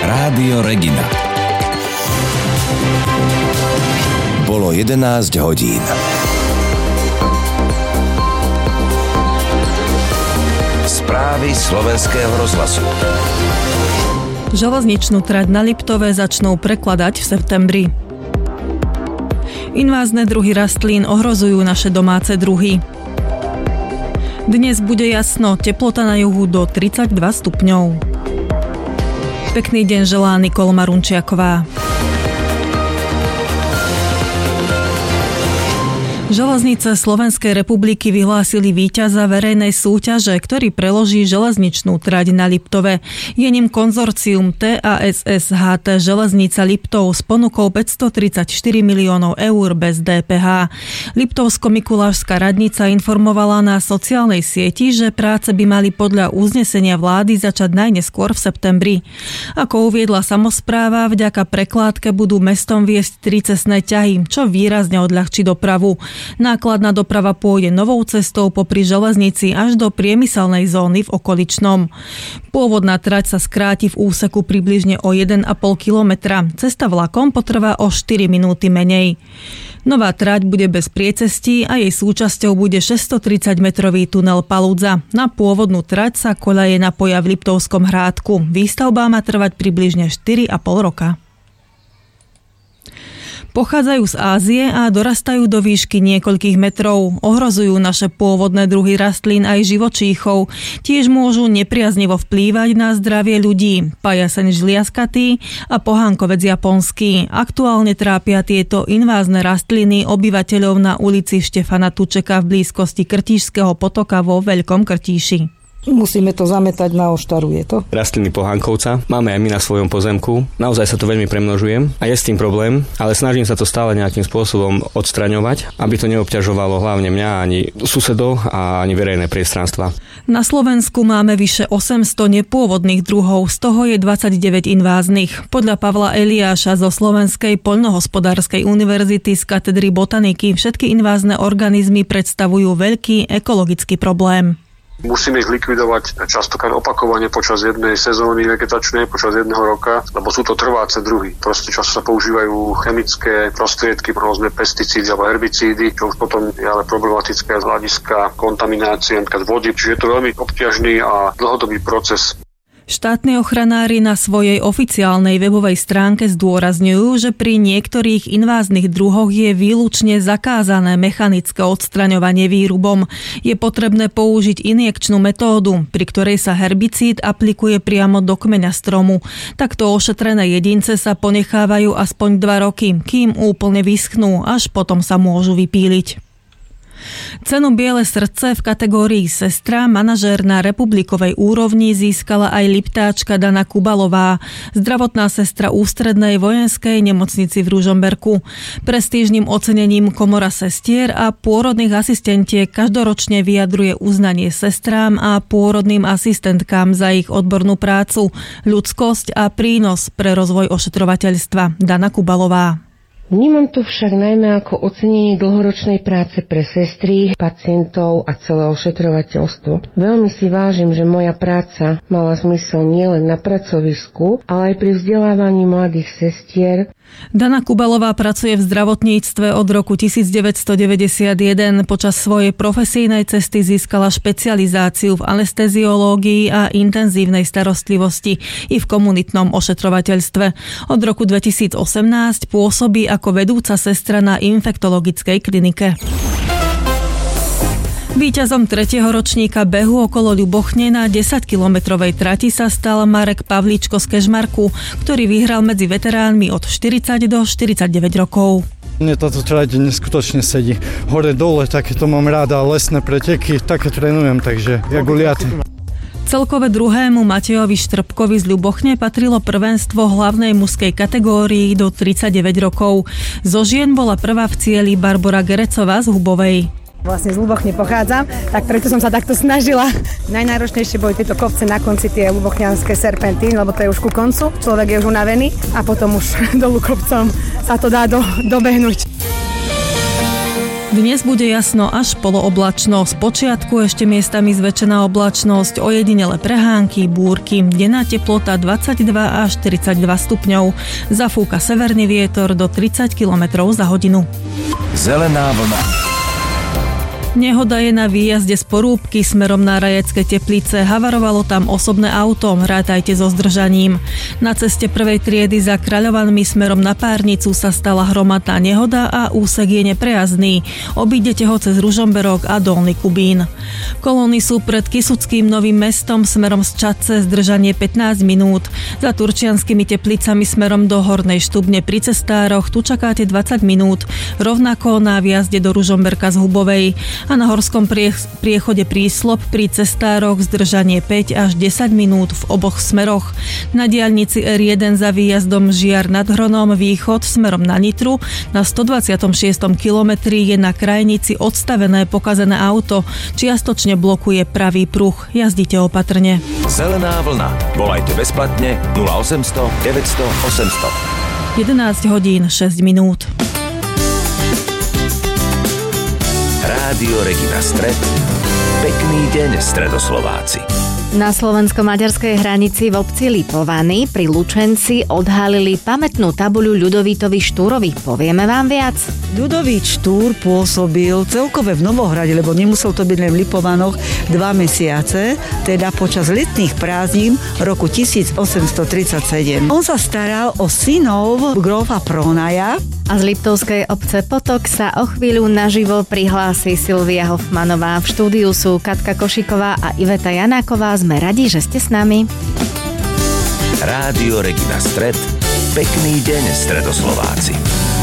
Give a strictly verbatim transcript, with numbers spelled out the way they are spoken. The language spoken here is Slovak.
Rádio Regina. Bolo jedenásť hodín. Správy slovenského rozhlasu. Železničnú trať na Liptove začnú prekladať v septembri. Invázne druhy rastlín ohrozujú naše domáce druhy. Dnes bude jasno, teplota na juhu do tridsaťdva stupňov. Pekný deň želá Nikola Marunčiaková. Železnice Slovenskej republiky vyhlásili víťaza verejnej súťaže, ktorý preloží železničnú trať na Liptove. Je ním konzorcium té á es es há té Železnica Liptov s ponukou päťstotridsaťštyri miliónov eur bez dé pé há. Liptovsko-Mikulášska radnica informovala na sociálnej sieti, že práce by mali podľa uznesenia vlády začať najneskôr v septembri. Ako uviedla samospráva, vďaka prekládke budú mestom viesť tri cestné ťahy, čo výrazne odľahčí dopravu. Nákladná doprava pôjde novou cestou popri železnici až do priemyselnej zóny v okoličnom. Pôvodná trať sa skráti v úseku približne o jeden a pol kilometra. Cesta vlakom potrvá o štyri minúty menej. Nová trať bude bez priecestí a jej súčasťou bude šesťstotridsať-metrový tunel Paludza. Na pôvodnú trať sa koľaje napoja v Liptovskom Hrádku. Výstavba má trvať približne štyri a pol roka. Pochádzajú z Ázie a dorastajú do výšky niekoľkých metrov. Ohrozujú naše pôvodné druhy rastlín aj živočíchov. Tiež môžu nepriaznivo vplývať na zdravie ľudí. Pajaseň žliaskatý a pohánkovec japonský. Aktuálne trápia tieto invázne rastliny obyvateľov na ulici Štefana Tučeka v blízkosti Krtíšskeho potoka vo Veľkom Krtíši. Musíme to zametať na oštaru, je to? Rastliny pohánkovca máme aj my na svojom pozemku. Naozaj sa to veľmi premnožuje a je s tým problém, ale snažím sa to stále nejakým spôsobom odstraňovať, aby to neobťažovalo hlavne mňa, ani susedov a ani verejné priestranstva. Na Slovensku máme vyše osemsto nepôvodných druhov, z toho je dvadsaťdeväť inváznych. Podľa Pavla Eliáša zo Slovenskej poľnohospodárskej univerzity z katedry botaniky všetky invázne organizmy predstavujú veľký ekologický problém. Musíme ich likvidovať častokrát opakovane počas jednej sezóny vegetačnej, počas jedného roka, lebo sú to trváce druhy. Proste často sa používajú chemické prostriedky, rôzne pesticídy alebo herbicídy, čo už potom je ale problematické z hľadiska kontaminácie napríklad vody, čiže je to veľmi obťažný a dlhodobý proces. Štátni ochranári na svojej oficiálnej webovej stránke zdôrazňujú, že pri niektorých inváznych druhoch je výlučne zakázané mechanické odstraňovanie výrubom. Je potrebné použiť injekčnú metódu, pri ktorej sa herbicíd aplikuje priamo do kmeňa stromu. Takto ošetrené jedince sa ponechávajú aspoň dva roky, kým úplne vyschnú, až potom sa môžu vypíliť. Cenu Biele srdce v kategórii sestra manažér na republikovej úrovni získala aj Liptáčka Dana Kubalová, zdravotná sestra ústrednej vojenskej nemocnici v Ružomberku. Prestížnym ocenením Komora sestier a pôrodných asistentiek každoročne vyjadruje uznanie sestrám a pôrodným asistentkám za ich odbornú prácu, ľudskosť a prínos pre rozvoj ošetrovateľstva. Dana Kubalová. Vnímam to však najmä ako ocenenie dlhoročnej práce pre sestry, pacientov a celé ošetrovateľstvo. Veľmi si vážim, že moja práca mala zmysel nielen na pracovisku, ale aj pri vzdelávaní mladých sestier. Dana Kubalová pracuje v zdravotníctve od roku devätnásťstodeväťdesiatjeden. Počas svojej profesijnej cesty získala špecializáciu v anesteziológii a intenzívnej starostlivosti i v komunitnom ošetrovateľstve. Od roku dvetisícosemnásť pôsobí ako vedúca sestra na infektologickej klinike. Víťazom tretieho ročníka behu okolo Ľubochne na desaťkilometrovej trati sa stal Marek Pavlíčko z Kežmarku, ktorý vyhral medzi veteránmi od štyridsať do štyridsaťdeväť rokov. Mne táto trať neskutočne sedí. Hore dole, takéto mám ráda, lesné preteky, také trénujem, takže ja guliate. Celkové druhému Matejovi Štrbkovi z Ľubochne patrilo prvenstvo hlavnej mužskej kategórii do tridsaťdeväť rokov. Zo žien bola prvá v cieli Barbora Gerecová z Hubovej. Vlastne z Ľubochne pochádzam, tak preto som sa takto snažila. Najnáročnejšie boli tieto kopce na konci, tie ľubochňanské serpentíny, lebo to je už ku koncu, človek je už unavený a potom už dolu kopcom sa to dá do, dobehnúť. V Dnes bude jasno až polooblačno. Spočiatku ešte miestami zväčšená oblačnosť, ojedinele prehánky, búrky. Denná teplota dvadsaťdva až štyridsaťdva stupňov. Zafúka severný vietor do tridsať kilometrov za hodinu. Zelená vlna. Nehoda je na výjazde z Porúbky smerom na Rajecké Teplice. Havarovalo tam osobné auto, rátajte so zdržaním. Na ceste prvej triedy za Kráľovanmi smerom na Párnicu sa stala hromadná nehoda a úsek je neprejazdný. Obídete ho cez Ružomberok a Dolný Kubín. Kolóny sú pred Kysuckým Novým Mestom smerom z Čadce, zdržanie pätnásť minút. Za Turčianskými Teplicami smerom do Hornej Štubne pri cestároch tu čakáte dvadsať minút. Rovnako na výjazde do Ružomberka z Hubovej. A na horskom priechode Príslop pri cestároch zdržanie päť až desať minút v oboch smeroch. Na diaľnici er jeden za výjazdom Žiar nad Hronom východ smerom na Nitru na stodvadsiatom šiestom kilometri je na krajnici odstavené pokazené auto. Čiastočne blokuje pravý pruh. Jazdite opatrne. Zelená vlna. Volajte bezplatne nula osemsto deväťsto osemsto. jedenásť hodín šesť minút. Rádio Regina Stred. Pekný deň, Stredoslováci. Na slovensko-maďarskej hranici v obci Lipovany pri Lučenci odhalili pamätnú tabuľu Ľudovítovi Štúrovi. Povieme vám viac? Ľudovít Štúr pôsobil celkové v Novohrade, lebo nemusel to byť len v Lipovanoch, dva mesiace, teda počas letných prázdnin roku tisíc osemsto tridsaťsedem. On sa staral o synov grófa Pronaja. A z liptovskej obce Potok sa o chvíľu naživo prihlási Silvia Hofmanová. V štúdiu sú Katka Košiková a Iveta Janáková. Sme radi, že ste s nami. Rádio Regina Stred. Pekný deň, Stredoslováci.